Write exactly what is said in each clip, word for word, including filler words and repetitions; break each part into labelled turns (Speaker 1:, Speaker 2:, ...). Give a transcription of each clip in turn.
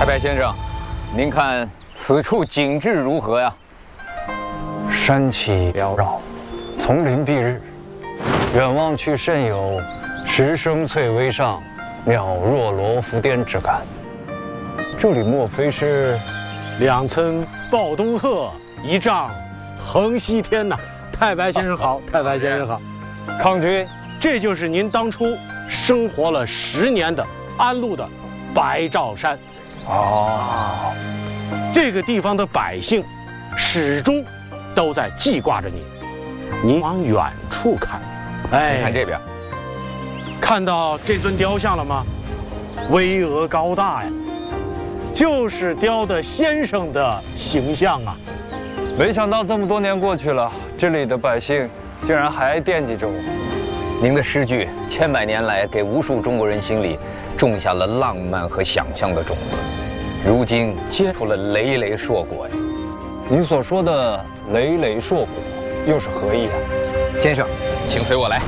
Speaker 1: 太白先生，您看此处景致如何呀？
Speaker 2: 山气缭绕，丛林蔽日，远望去甚有石生翠微上，鸟若罗浮颠之感。这里莫非是
Speaker 3: 两村抱东鹤，一丈横西天呐？太白先生好，太白先生好。
Speaker 2: 康君，
Speaker 3: 这就是您当初生活了十年的安陆的白兆山。
Speaker 2: 哦，
Speaker 3: 这个地方的百姓始终都在记挂着你。您往远处看，
Speaker 1: 哎，看这边，
Speaker 3: 看到这尊雕像了吗？巍峨高大呀，就是雕的先生的形象啊。
Speaker 2: 没想到这么多年过去了，这里的百姓竟然还惦记着我。
Speaker 1: 您的诗句千百年来给无数中国人心里种下了浪漫和想象的种子，如今结出了累累硕果呀。
Speaker 2: 你所说的累累硕果又是何意啊？
Speaker 1: 先生，请随我来。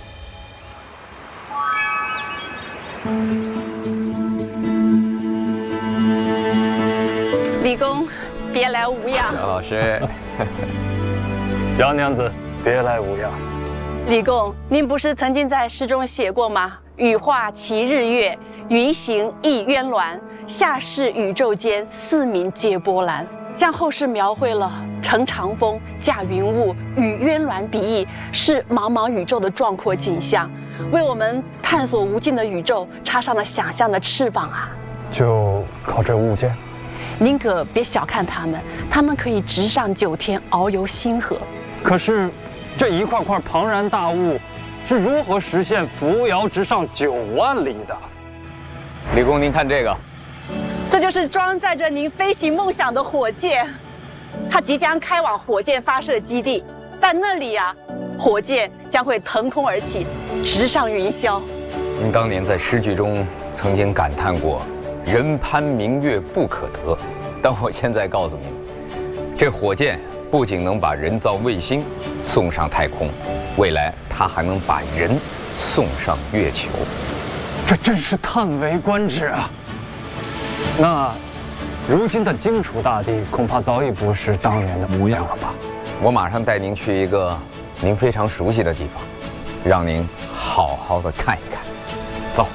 Speaker 4: 李公，别来无恙。
Speaker 1: 杨老师，
Speaker 2: 杨娘子，别来无恙。
Speaker 4: 李公，您不是曾经在诗中写过吗？羽化其日月，云行亦渊峦，下视宇宙间，四民皆波澜。向后世描绘了乘长风、驾云雾、与渊峦比翼，是茫茫宇宙的壮阔景象，为我们探索无尽的宇宙插上了想象的翅膀啊！
Speaker 2: 就靠这物件？
Speaker 4: 您可别小看它们，它们可以直上九天，遨游星河。
Speaker 2: 可是，这一块块庞然大物是如何实现扶摇直上九万里的？
Speaker 1: 李公，您看这个，
Speaker 4: 这就是装载着您飞行梦想的火箭，它即将开往火箭发射基地，但那里啊，火箭将会腾空而起，直上云霄。
Speaker 1: 您当年在诗句中曾经感叹过“人攀明月不可得”，但我现在告诉您，这火箭不仅能把人造卫星送上太空，未来它还能把人送上月球。
Speaker 2: 这真是叹为观止啊！那，如今的荆楚大地恐怕早已不是当年的模样了吧？
Speaker 1: 我马上带您去一个您非常熟悉的地方，让您好好的看一看。走。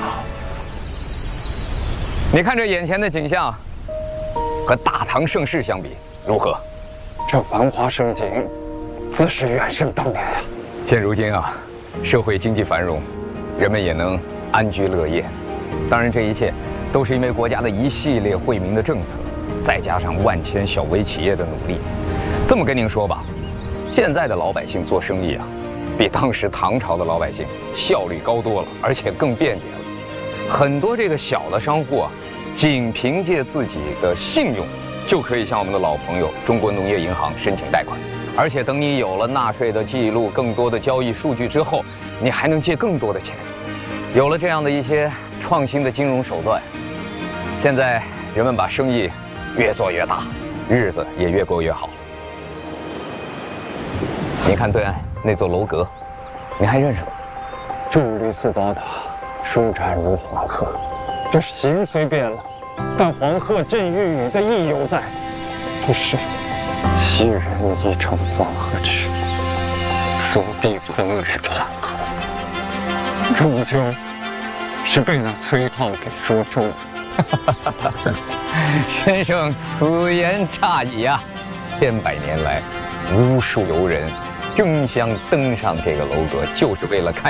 Speaker 1: 你看这眼前的景象，和大唐盛世相比，如何？
Speaker 2: 这繁华盛景，自是远胜当年呀。
Speaker 1: 现如今啊，社会经济繁荣，人们也能安居乐业。当然，这一切都是因为国家的一系列惠民的政策，再加上万千小微企业的努力。这么跟您说吧，现在的老百姓做生意啊，比当时唐朝的老百姓效率高多了，而且更便捷了。很多这个小的商户啊，仅凭借自己的信用，就可以向我们的老朋友中国农业银行申请贷款。而且等你有了纳税的记录、更多的交易数据之后，你还能借更多的钱。有了这样的一些创新的金融手段，现在人们把生意越做越大，日子也越过越好。你看对岸那座楼阁，你还认识吗？
Speaker 2: 伫立似宝塔，舒展如黄鹤。这形虽变了，但黄鹤振玉宇的意犹在。不是，昔人已乘黄鹤去，此地闻雨黄鹤。终究是被那崔浩给说中了。
Speaker 1: 先生此言差矣啊！千百年来，无数游人争相登上这个楼阁，就是为了看